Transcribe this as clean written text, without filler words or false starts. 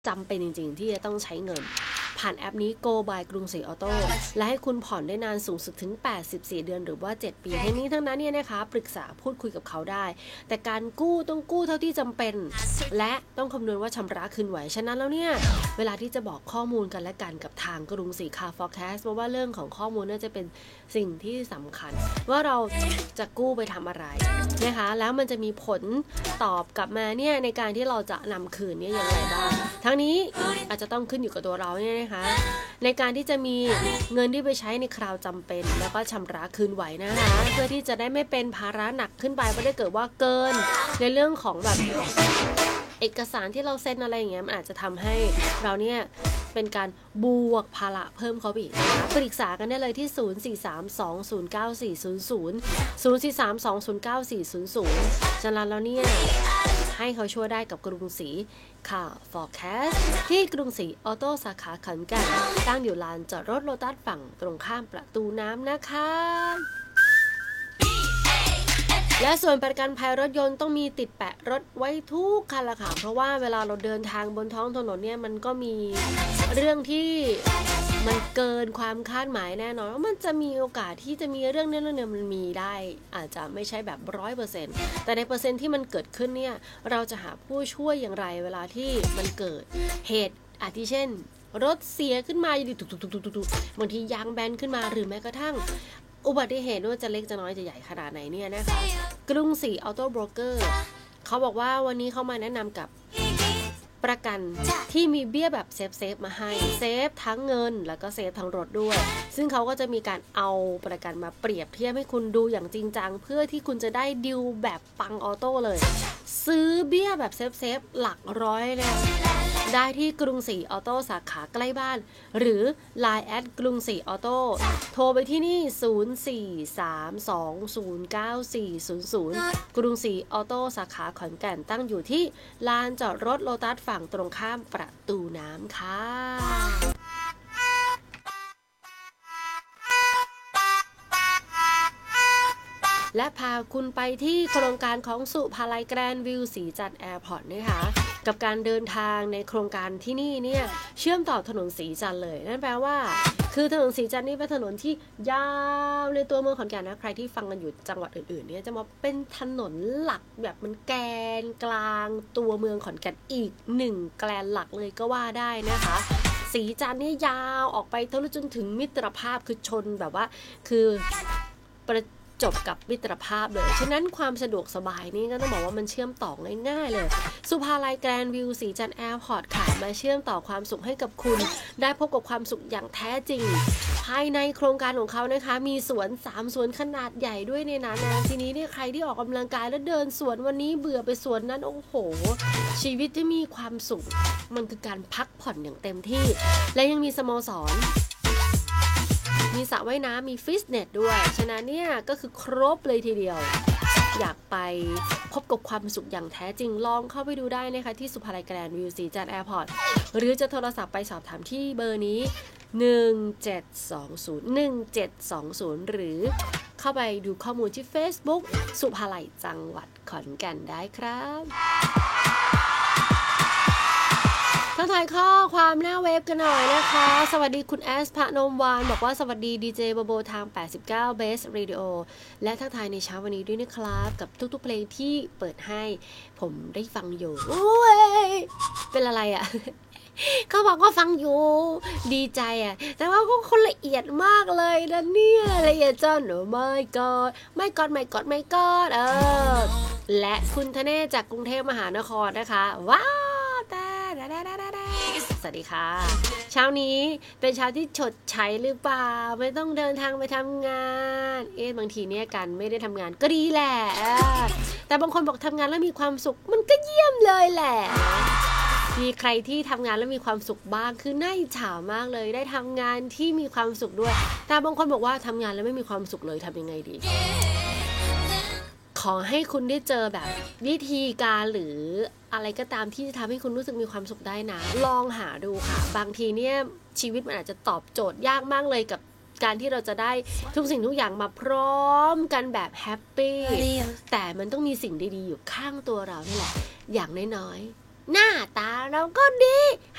จำเป็นจริงๆที่จะต้องใช้เงินผ่านแอปนี้ Go by กรุงศรีออโต้และให้คุณผ่อนได้นานสูงสุดถึง84เดือนหรือว่า7ปีทั้งนี้ทั้งนั้นเนี่ยนะคะปรึกษาพูดคุยกับเขาได้แต่การกู้ต้องกู้เท่าที่จำเป็นและต้องคำนวณว่าชำระคืนไหวฉะนั้นแล้วเนี่ยเวลาที่จะบอกข้อมูลกันและกันกับทางกรุงศรี Car Forecast เพราะว่าเรื่องของข้อมูลน่าจะเป็นสิ่งที่สำคัญว่าเราจะกู้ไปทำอะไรนะคะแล้วมันจะมีผลตอบกลับมาเนี่ยในการที่เราจะนำคืนเนี่ยอย่างไรบ้างทั้งนี้อาจจะต้องขึ้นอยู่กับตัวเราเนี่ยนะคะในการที่จะมีเงินที่ไปใช้ในคราวจำเป็นแล้วก็ชำระคืนไหวนะคะเพื่อที่จะได้ไม่เป็นภาระหนักขึ้นไปเพราะถ้าเกิดว่าเกินในเรื่องของแบบเอกสารที่เราเซ็นอะไรอย่างเงี้ยมันอาจจะทำให้เราเนี่ยเป็นการบวกภาระเพิ่มเขาอีกนะคะปรึกษากันได้เลยที่0432094000 ฉะนั้นแล้วเนี่ยให้เขาช่วยได้กับกรุงศรี Car Forecast ที่กรุงศรีออโต้สาขาขอนแก่นตั้งอยู่ลานจอดรถโลตัสฝั่งตรงข้ามประตูน้ำนะคะและส่วนประกันภัยรถยนต์ต้องมีติดแปะรถไว้ทุกคันละค่ะเพราะว่าเวลาเราเดินทางบนท้องถนนเนี่ยมันก็มีเรื่องที่มันเกินความคาดหมายแน่นอนว่ามันจะมีโอกาสที่จะมีเรื่องนี้มันมีได้อาจจะไม่ใช่แบบ 100% แต่ในเปอร์เซ็นต์ที่มันเกิดขึ้นเนี่ยเราจะหาผู้ช่วยอย่างไรเวลาที่มันเกิดเหตุอาทิเช่นรถเสียขึ้นมาอยู่ตุกๆๆๆบางทียางแบนขึ้นมาหรือแม้กระทั่งอุบัติเหตุว่าจะเล็กจะน้อยจะใหญ่ขนาดไหนเนี่ยนะคะกรุงศรีออโต้โบรกเกอร์เขาบอกว่าวันนี้เขามาแนะนำกับประกันที่มีเบี้ยแบบเซฟมาให้เซฟทั้งเงินแล้วก็เซฟทั้งรถด้วยซึ่งเขาก็จะมีการเอาประกันมาเปรียบเทียบให้คุณดูอย่างจริงจังเพื่อที่คุณจะได้ดิวแบบปังออโต้เลยซื้อเบี้ยแบบเซฟหลักร้อยเลยได้ที่กรุงศรีออโต้สาขาใกล้บ้านหรือ Line แอดกรุงศรีออโต้โทรไปที่นี่0432094000กรุงศรีออโต้สาขาขอนแก่นตั้งอยู่ที่ลานจอดรถโลตัสฝั่งตรงข้ามประตูน้ำค่ะและพาคุณไปที่โครงการของสุภาลัยแกรนด์วิวศรีจันทร์แอร์พอร์ตนะคะกับการเดินทางในโครงการที่นี่เนี่ยเชื่อมต่อถนนศรีจันทร์เลยนั่นแปลว่าคือถนนศรีจันทร์นี่เป็นถนนที่ยาวในตัวเมืองขอนแก่นนะใครที่ฟังกันอยู่จังหวัดอื่นๆเนี่ยจะมาเป็นถนนหลักแบบมันแกนกลางตัวเมืองขอนแก่นอีก1แกนหลักเลยก็ว่าได้นะคะศรีจันทร์นี่ยาวออกไปทะลุจนถึงมิตรภาพคือชนแบบว่าคือจบกับมิตรภาพเลยฉะนั้นความสะดวกสบายนี่ก็ต้องบอกว่ามันเชื่อมต่อง่ายๆเลยสุภาลัยแกรนด์วิวศรีจันทร์แอร์พอร์ตค่ะมาเชื่อมต่อความสุขให้กับคุณได้พบกับความสุขอย่างแท้จริงภายในโครงการของเขานะคะมีสวน3สวนขนาดใหญ่ด้วยในนั้นนะทีนี้เนี่ยใครที่ออกกำลังกายแล้วเดินสวนวันนี้เบื่อไปสวนนั้นโอ้โหชีวิตจะมีความสุขมันคือการพักผ่อนอย่างเต็มที่และยังมีสโมสรมีสระว่ายน้ำมีฟิตเนสด้วยฉะนั้นเนี่ยก็คือครบเลยทีเดียวอยากไปพบกับความสุขอย่างแท้จริงลองเข้าไปดูได้นะคะที่สุภาลัยแกรนด์วิวศรีจันทร์แอร์พอร์ตหรือจะโทรศัพท์ไปสอบถามที่เบอร์นี้1720หรือเข้าไปดูข้อมูลที่ Facebook สุภาลัยจังหวัดขอนแก่นได้ครับทักทายข้อความหน้าเว็บกันหน่อยนะคะสวัสดีคุณแอสพนมวานบอกว่าสวัสดีดีเจโบโบทาง89 Best Radio และทักทายในเช้าวันนี้ด้วยนะครับกับทุกๆเพลงที่เปิดให้ผมได้ฟังอยู่โอ้ยเป็นอะไรอ่ะเขาบอกว่าฟังอยู่ดีใจอ่ะแต่ว่าก็คนละเอียดมากเลยนะเนี่ยละเอียดจนไม่กอดและคุณธเนศจากกรุงเทพมหานครนะคะว้าวสวัสดีค่ะเช้านี้เป็นเช้าที่ฉดใช้หรือเปล่าไม่ต้องเดินทางไปทำงานบางทีเนี่ยกันไม่ได้ทำงานก็ดีแหละแต่บางคนบอกทำงานแล้วมีความสุขมันก็เยี่ยมเลยแหละมีใครที่ทำงานแล้วมีความสุขบ้างคือน่าอิจฉามากเลยได้ทำงานที่มีความสุขด้วยแต่บางคนบอกว่าทำงานแล้วไม่มีความสุขเลยทำยังไงดีขอให้คุณได้เจอแบบวิธีการหรืออะไรก็ตามที่จะทำให้คุณรู้สึกมีความสุขได้นะลองหาดูค่ะบางทีเนี่ยชีวิตมันอาจจะตอบโจทย์ยากมากเลยกับการที่เราจะได้ทุกสิ่งทุกอย่างมาพร้อมกันแบบแฮปปี้แต่มันต้องมีสิ่งดีๆอยู่ข้างตัวเรานี่แหละอย่างน้อยๆหน้าตาเราก็ดี